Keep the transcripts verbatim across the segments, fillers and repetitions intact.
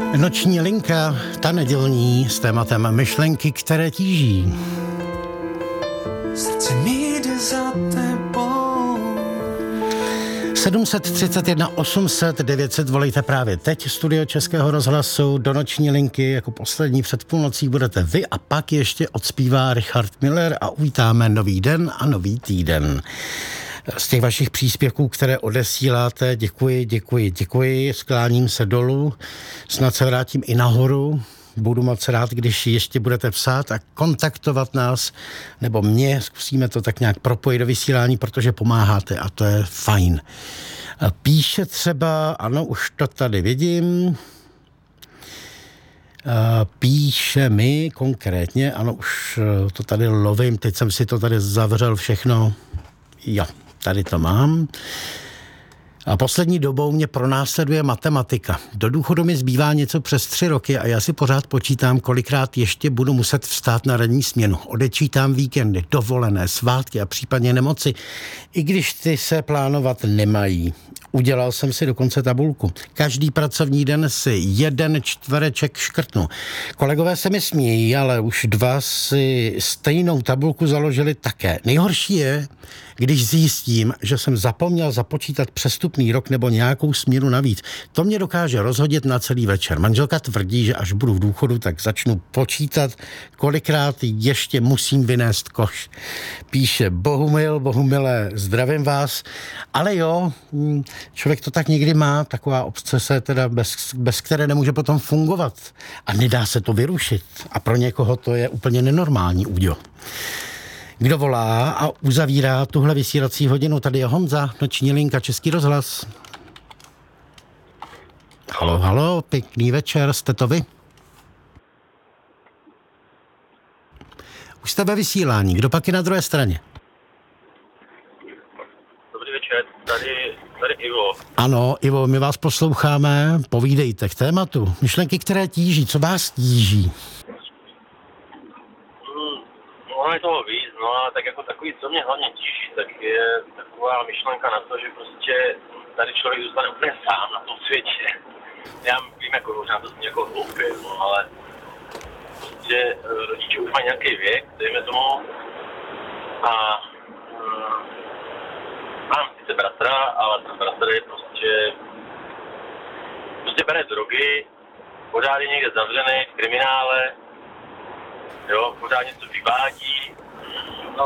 Noční linka, ta nedělní, s tématem myšlenky, které tíží. Srdce mi jde za tebou. sedm set třicet jedna osm set devět set volejte právě teď. Studio Českého rozhlasu do noční linky jako poslední před půlnocí budete vy a pak ještě odspívá Richard Miller a uvítáme nový den a nový týden. Z těch vašich příspěvků, které odesíláte, děkuji, děkuji, děkuji, skláním se dolů, snad se vrátím i nahoru. Budu moc rád, když ještě budete psát a kontaktovat nás, nebo mě, zkusíme to tak nějak propojit do vysílání, protože pomáháte a to je fajn. Píše třeba, ano, už to tady vidím, píše mi konkrétně, ano, už to tady lovím, teď jsem si to tady zavřel všechno, jo, tady to mám. A poslední dobou mě pronásleduje matematika. Do důchodu mi zbývá něco přes tři roky a já si pořád počítám, kolikrát ještě budu muset vstát na ranní směnu. Odečítám víkendy, dovolené, svátky a případně nemoci, i když ty se plánovat nemají. Udělal jsem si dokonce tabulku. Každý pracovní den si jeden čtvereček škrtnu. Kolegové se mi smějí, ale už dva si stejnou tabulku založili také. Nejhorší je, když zjistím, že jsem zapomněl započítat přestupný rok nebo nějakou směnu navíc. To mě dokáže rozhodit na celý večer. Manželka tvrdí, že až budu v důchodu, tak začnu počítat, kolikrát ještě musím vynést koš. Píše Bohumil, Bohumile, zdravím vás. Ale jo, člověk to tak někdy má, taková obsese, teda bez, bez které nemůže potom fungovat. A nedá se to vyrušit. A pro někoho to je úplně nenormální úděl. Kdo volá a uzavírá tuhle vysílací hodinu? Tady je Honza, noční linka, Český rozhlas. Halo, halo, pěkný večer, jste to vy? Už jste ve vysílání, kdo pak je na druhé straně? Dobrý večer, tady, tady Ivo. Ano, Ivo, my vás posloucháme, povídejte k tématu. Myšlenky, které tíží, co vás tíží? Ono je toho víc, no a tak jako takový, co mě hlavně tíží, tak je taková myšlenka na to, že prostě tady člověk zůstane úplně sám na tom světě. Já vím, jako možná to zní jako hloupě, no, ale prostě rodiče už mají nějaký věk, dejme tomu, a um, mám sice bratra, ale ten bratr je prostě prostě bere drogy, pořád je někde zavřený v kriminále, jo, pořád něco vyvádí, no.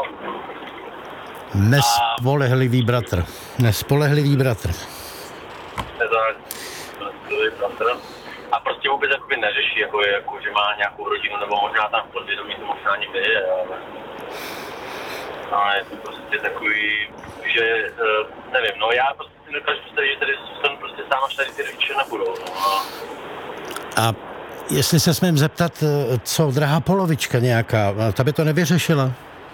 Nespolehlivý a... bratr. Nespolehlivý bratr. Tak, bratr. A prostě vůbec jakoby neřeší, jako, je, jako, že má nějakou rodinu, nebo možná tam v podvědomí to možná někde je, ale... Ale je to prostě takový, že, nevím, no já prostě si nedokážu představit, že tady zůstanu prostě sám, až tady ty rodiče nebudou, no. A jestli se smím zeptat, co drahá polovička nějaká, ta by to nevyřešila?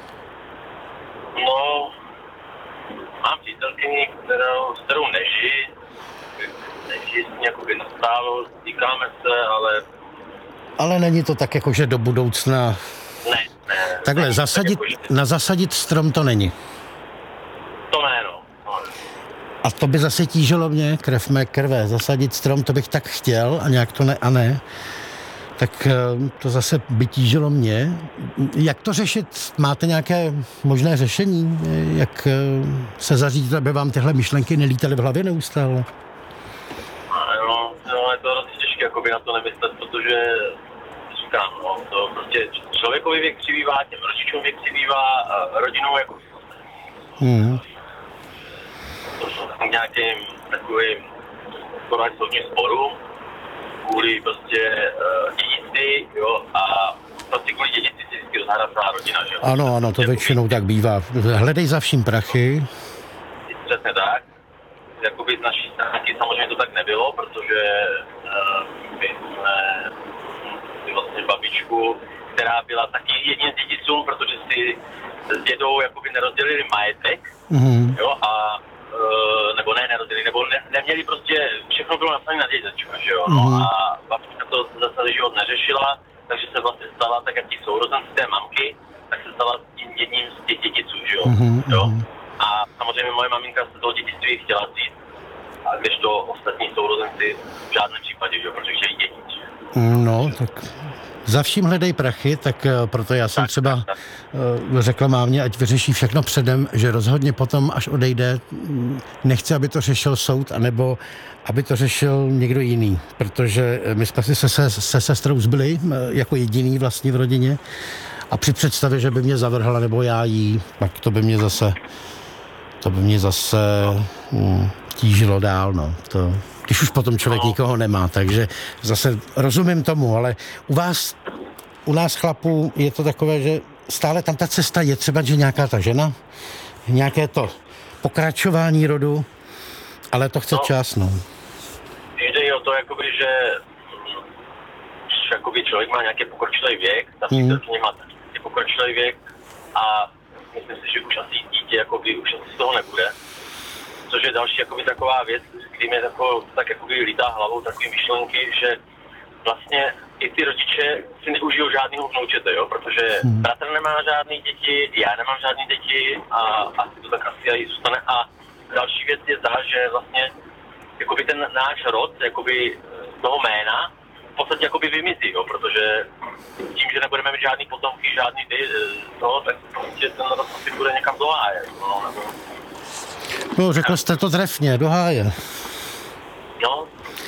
No, mám přítelkyni, kterou, s kterou nežiji, nežiji s ní jakoby nastálo, týkáme se, ale... Ale není to tak jako, že do budoucna... Ne, ne. Takhle, ne, zasadit, tak jako, na zasadit strom to není. To ne, no. no. A to by zase tížilo mě, krev mé krve, zasadit strom, to bych tak chtěl a nějak to ne a ne. Tak to zase by tížilo mě. Jak to řešit? Máte nějaké možné řešení? Jak se zařídit, aby vám tyhle myšlenky nelítaly v hlavě neustále? No, no je to hrozně těžké jakoby na to nemyslet, protože říkám, no, to prostě člověkovi věk přibývá, těm rodičům věk přibývá, rodinou jako... Hmm. To jsou nějakým takovým skoro až soudním sporům, kvůli prostě uh, dědictví, jo, a prostě kvůli dědictví si vždycky rozhádá celá rodina, že jo. Ano, ano, to většinou tak bývá. Hledej za vším prachy. Přesně tak. Jakoby z naší stránky samozřejmě to tak nebylo, protože uh, my jsme vlastně babičku, která byla taky jedním z dědicům, protože si s dědou jakoby nerozdělili majetek, mm-hmm. jo, a Uh, nebo ne, nerozdělili, nebo ne, neměli prostě, všechno bylo napsané na dědečka, že jo, no mm. a babička to za celý život neřešila, takže se vlastně stala tak, jak ti sourozenci té mamky, tak se stala tím jedním z těch dědiců, že jo, mm. jo, a samozřejmě moje maminka se toho dědictví chtěla vzít, a kdežto ostatní sourozenci v žádném případě, že jo, protože chtěli dědic. No, tak za vším hledej prachy, tak proto já jsem třeba řekla mámě, ať vyřeší všechno předem, že rozhodně potom, až odejde, nechci, aby to řešil soud, anebo aby to řešil někdo jiný, protože my jsme si se, se, se sestrou zbyli jako jediný vlastně v rodině a při představě, že by mě zavrhla nebo já jí, tak to by mě zase to by mě zase hm, tížilo dál, no, to... Když už potom člověk nikoho nemá, takže zase rozumím tomu, ale u vás, u nás chlapů je to takové, že stále tam ta cesta je třeba, že nějaká ta žena, nějaké to pokračování rodu, ale to chce no, čas, no. Jde o to, jakoby, že jakoby člověk má nějaký pokročilý věk, ta přítelkyně mm. má taky pokročilý věk a myslím si, že už asi dítě jakoby, už asi z toho nebude. Což je další jakoby, taková věc, kdy mě tako, tak jakoby lítá hlavou takové myšlenky, že vlastně i ty rodiče si neužijou žádného vnoučete, jo, protože hmm. bratr nemá žádný děti, já nemám žádný děti a asi to tak asi i zůstane. A další věc je ta, že vlastně jakoby ten náš rod, jakoby toho jména, v podstatě jakoby vymizí, jo, protože tím, že nebudeme mít žádný potomky, žádný toho, tak prostě ten rod asi bude někam do háje, no, nebo... No, řekl jste to trefně, do háje. No.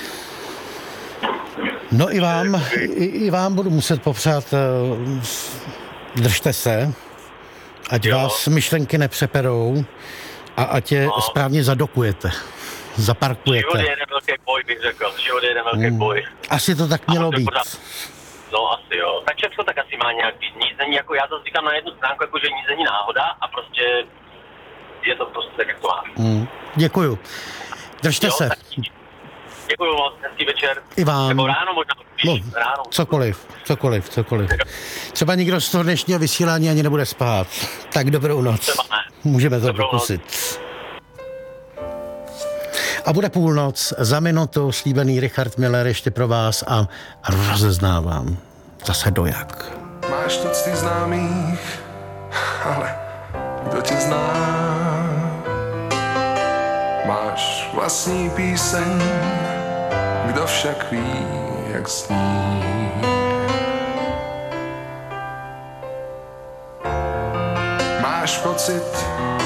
No i vám, i, i vám budu muset popřát, držte se, ať jo. vás myšlenky nepřeperou a ať je no. správně zadokujete, zaparkujete. Život je jeden velký boj, bych řekl, život je jeden velký hmm. boj. Asi to tak mělo být. No asi jo, tak všechno tak asi má nějak být, nic není, jako já zase říkám na jednu stránku, jako že nic není náhoda a prostě je to prostě tak, jak to má. Mm, děkuju. Držte jo, se. Děkuju moc, hezký večer. I vám. Nebo ráno možná. No, ráno. Cokoliv, cokoliv, cokoliv. Třeba nikdo z toho dnešního vysílání ani nebude spát. Tak dobrou noc. Třeba ne. Můžeme to dobrou pokusit. Noc. A bude půlnoc, za minutu slíbený Richard Miller ještě pro vás a rozeznávám zase dojak. Máš tucty známých, ale kdo tě zná? Máš vlastní píseň, kdo však ví, jak zní. Máš pocit,